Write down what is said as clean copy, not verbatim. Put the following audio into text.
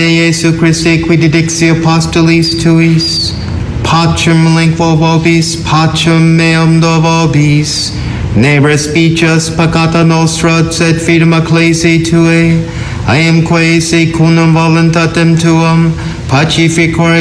Jesu Christi, qui didixi apostolis tuis, pacem lingua vobis, pacem meum do vobis, ne respicias peccata nostra, sed fidem ecclesiae tuae, aemque secundum voluntatem tuam, pacificare